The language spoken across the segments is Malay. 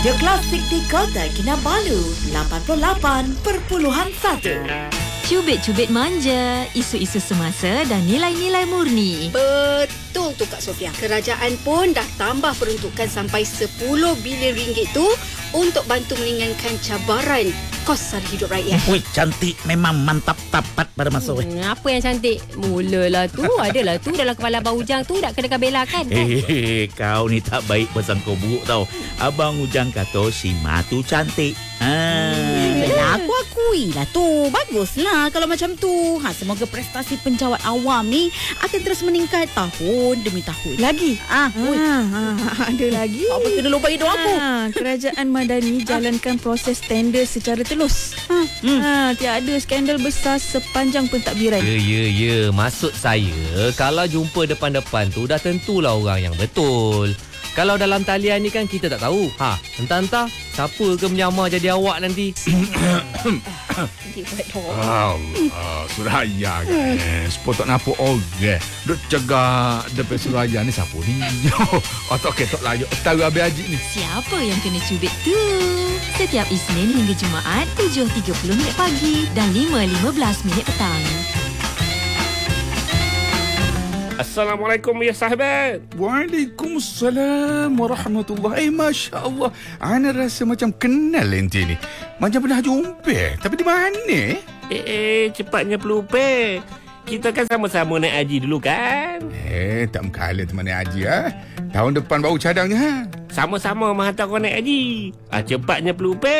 Radio Klasik di Kota Kinabalu 88.1. Cubit-cubit manja, isu-isu semasa dan nilai-nilai murni. Betul tu Kak Sofia. Kerajaan pun dah tambah peruntukan sampai 10 bilion ringgit tu untuk bantu meringankan cabaran kos sara hidup rakyat. Wih, cantik memang mantap tapat pada masa Apa yang cantik? Mulalah tu. Adalah tu dalam kepala Abang Ujang tu nak kena belakan. Kau ni tak baik pasang kau buruk tau. Abang Ujang kata si Ma tu cantik. Yelah, aku akui lah tu. Baguslah kalau macam tu. Semoga prestasi penjawat awam ni akan terus meningkat tahun demi tahun. Lagi? Ada lagi. Apa kena lupa hidup aku? Kerajaan Madani jalankan proses tender secara telus. Tiada skandal besar sepanjang pentadbiran. Ya. Maksud saya, kalau jumpa depan-depan tu dah tentulah orang yang betul. Kalau dalam talian ni kan kita tak tahu. Entah-entah siapa ke menyamar jadi awak nanti. Suraya kan. Sepotok nampak orang. Duk cegah depan Suraya ni siapa ni? Otak ketok layak. Tahu habis haji ni. Siapa yang kena cubit tu? Setiap Isnin hingga Jumaat 7.30 minit pagi dan 5.15 minit petang. Assalamualaikum ya sahabat. Waalaikumsalam warahmatullahi. Masya Allah, ana rasa macam kenal ente ni. Macam pernah jumpa. Tapi di mana? Cepatnya pelupa. Kita kan sama-sama naik haji dulu kan? Tak mengkala teman naik haji Tahun depan baru cadangnya Sama-sama menghantar kau naik haji. Cepatnya pelupa.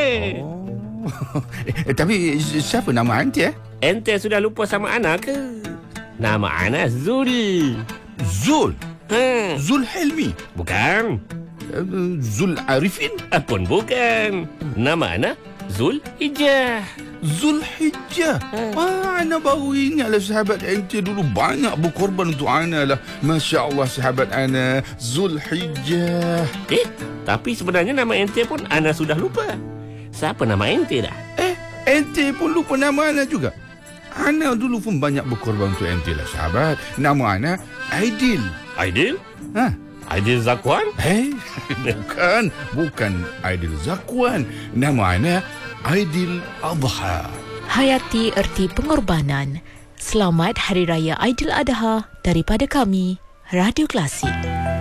Tapi siapa nama ente? Ente sudah lupa sama Ana ke? Nama Ana Zul. Zul? Zul Helmi? Bukan. Zul Arifin? Pun bukan. Nama Ana Zul Hijjah. Zul Hijjah? Ana baru ingatlah sahabat ente dulu banyak berkorban untuk Ana lah. Masya Allah sahabat Ana Zul Hijjah. Tapi sebenarnya nama ente pun Ana sudah lupa. Siapa nama ente dah? Ente pun lupa nama Ana juga? Ana dulu pun banyak berkorban untuk ente lah sahabat. Nama Ana Aidil. Aidil? Aidil Zakwan? Bukan Aidil Zakwan. Nama Ana Aidil Adha. Hayati erti pengorbanan. Selamat Hari Raya Aidil Adha daripada kami, Radio Klasik.